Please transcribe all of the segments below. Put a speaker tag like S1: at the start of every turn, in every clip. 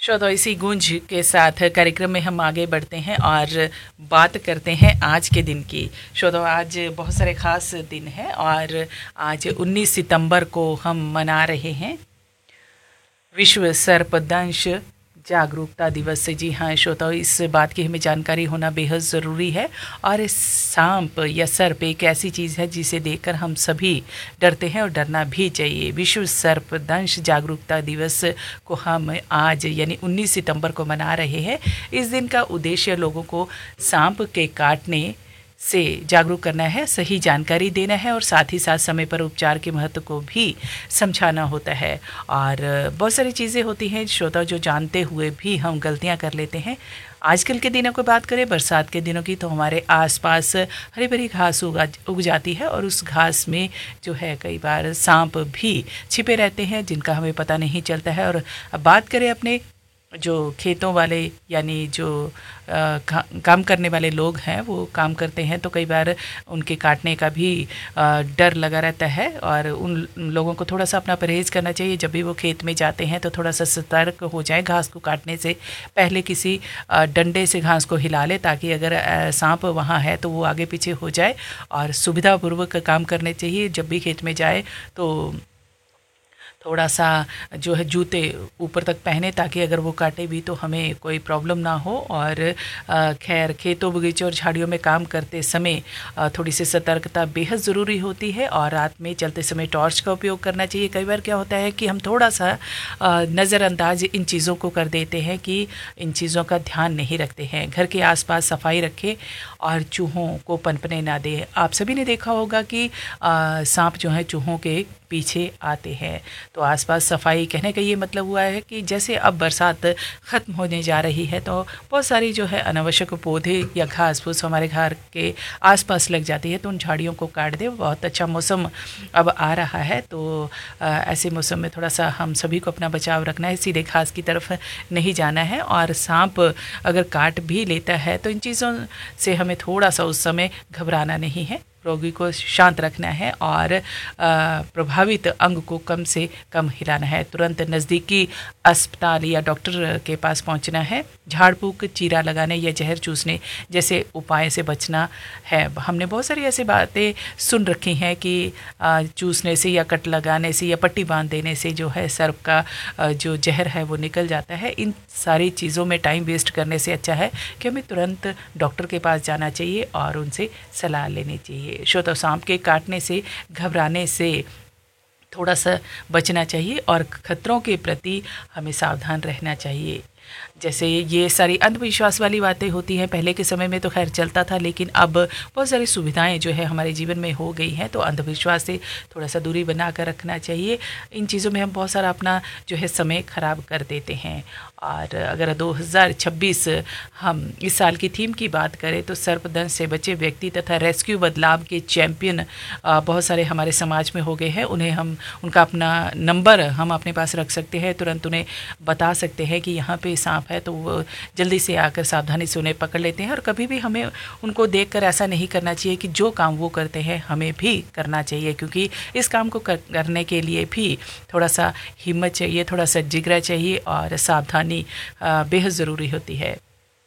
S1: श्रोता, इसी गूंज के साथ कार्यक्रम में हम आगे बढ़ते हैं और बात करते हैं आज के दिन की। श्रोता, आज बहुत सारे ख़ास दिन हैं और आज 19 सितंबर को हम मना रहे हैं विश्व सर्पदंश जागरूकता दिवस से। जी हाँ श्रोताओ, इस बात की हमें जानकारी होना बेहद ज़रूरी है। और सांप या सर्प एक ऐसी चीज़ है जिसे देखकर हम सभी डरते हैं और डरना भी चाहिए। विश्व सर्पदंश जागरूकता दिवस को हम आज यानी 19 सितंबर को मना रहे हैं। इस दिन का उद्देश्य लोगों को सांप के काटने से जागरूक करना है, सही जानकारी देना है और साथ ही साथ समय पर उपचार के महत्व को भी समझाना होता है। और बहुत सारी चीज़ें होती हैं श्रोता जो जानते हुए भी हम गलतियां कर लेते हैं। आजकल के दिनों की बात करें, बरसात के दिनों की, तो हमारे आसपास हरी भरी घास उग जाती है और उस घास में जो है कई बार सांप भी छिपे रहते हैं जिनका हमें पता नहीं चलता है। और अब बात करें अपने जो खेतों वाले यानी जो काम करने वाले लोग हैं, वो काम करते हैं तो कई बार उनके काटने का भी डर लगा रहता है। और उन लोगों को थोड़ा सा अपना परहेज़ करना चाहिए। जब भी वो खेत में जाते हैं तो थोड़ा सा सतर्क हो जाए। घास को काटने से पहले किसी डंडे से घास को हिला ले ताकि अगर सांप वहाँ है तो वो आगे पीछे हो जाए। और सुविधापूर्वक काम करने चाहिए। जब भी खेत में जाए तो थोड़ा सा जो है जूते ऊपर तक पहने ताकि अगर वो काटे भी तो हमें कोई प्रॉब्लम ना हो। और खैर, खेतों बगीचों और झाड़ियों में काम करते समय थोड़ी सी सतर्कता बेहद ज़रूरी होती है। और रात में चलते समय टॉर्च का उपयोग करना चाहिए। कई बार क्या होता है कि हम थोड़ा सा नज़रअंदाज इन चीज़ों को कर देते हैं कि इन चीज़ों का ध्यान नहीं रखते हैं। घर के आसपास सफाई रखें और चूहों को पनपने ना दें। आप सभी ने देखा होगा कि सांप जो है चूहों के पीछे आते हैं। तो आसपास सफाई कहने का ये मतलब हुआ है कि जैसे अब बरसात ख़त्म होने जा रही है तो बहुत सारी जो है अनावश्यक पौधे या घास फूस हमारे घर के आसपास लग जाती है, तो उन झाड़ियों को काट दें। बहुत अच्छा मौसम अब आ रहा है, तो ऐसे मौसम में थोड़ा सा हम सभी को अपना बचाव रखना है। सीधे घास की तरफ नहीं जाना है। और सांप अगर काट भी लेता है तो इन चीज़ों से हमें थोड़ा सा उस समय घबराना नहीं है। रोगी को शांत रखना है और प्रभावित अंग को कम से कम हिलाना है। तुरंत नज़दीकी अस्पताल या डॉक्टर के पास पहुंचना है। झाड़ फूक, चीरा लगाने या जहर चूसने जैसे उपाय से बचना है। हमने बहुत सारी ऐसी बातें सुन रखी हैं कि चूसने से या कट लगाने से या पट्टी बांध देने से जो है सर्प का जो जहर है वो निकल जाता है। इन सारी चीज़ों में टाइम वेस्ट करने से अच्छा है कि हमें तुरंत डॉक्टर के पास जाना चाहिए और उनसे सलाह लेनी चाहिए। श्रोता, सांप के काटने से घबराने से थोड़ा सा बचना चाहिए और खतरों के प्रति हमें सावधान रहना चाहिए। जैसे ये सारी अंधविश्वास वाली बातें होती हैं, पहले के समय में तो खैर चलता था, लेकिन अब बहुत सारी सुविधाएं जो है हमारे जीवन में हो गई हैं, तो अंधविश्वास से थोड़ा सा दूरी बना कर रखना चाहिए। इन चीज़ों में हम बहुत सारा अपना जो है समय ख़राब कर देते हैं। और अगर 2026 हम इस साल की थीम की बात करें तो सर्पदंश से बचे व्यक्ति तथा रेस्क्यू बदलाव के चैंपियन बहुत सारे हमारे समाज में हो गए हैं। उन्हें हम उनका अपना नंबर हम अपने पास रख सकते हैं। तुरंत उन्हें बता सकते हैं कि यहाँ पे सांप है, तो वो जल्दी से आकर सावधानी से उन्हें पकड़ लेते हैं। और कभी भी हमें उनको देखकर ऐसा नहीं करना चाहिए कि जो काम वो करते हैं हमें भी करना चाहिए, क्योंकि इस काम को करने के लिए भी थोड़ा सा हिम्मत चाहिए, थोड़ा सा जिगरा चाहिए और सावधानी बेहद ज़रूरी होती है।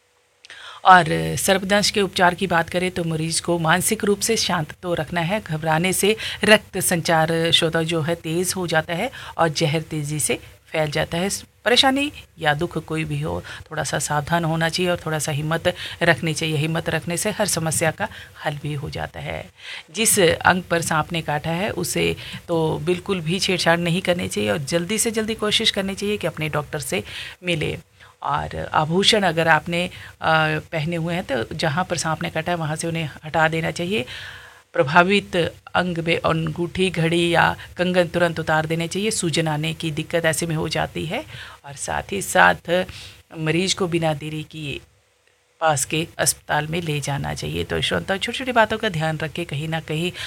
S1: और सर्पदंश के उपचार की बात करें तो मरीज को मानसिक रूप से शांत तो रखना है। घबराने से रक्त संचार श्रोता जो है तेज़ हो जाता है और जहर तेज़ी से फैल जाता है। परेशानी या दुख कोई भी हो, थोड़ा सा सावधान होना चाहिए और थोड़ा सा हिम्मत रखनी चाहिए। हिम्मत रखने से हर समस्या का हल भी हो जाता है। जिस अंग पर सांप ने काटा है उसे तो बिल्कुल भी छेड़छाड़ नहीं करनी चाहिए और जल्दी से जल्दी कोशिश करनी चाहिए कि अपने डॉक्टर से मिले। और आभूषण अगर आपने पहने हुए हैं तो जहाँ पर सांप ने काटा है वहाँ से उन्हें हटा देना चाहिए। प्रभावित अंग में अंगूठी, घड़ी या कंगन तुरंत उतार देने चाहिए। सूजन आने की दिक्कत ऐसे में हो जाती है। और साथ ही साथ मरीज को बिना देरी किए पास के अस्पताल में ले जाना चाहिए। तो श्रोता, छोटी छोटी बातों का ध्यान रखें, कहीं ना कहीं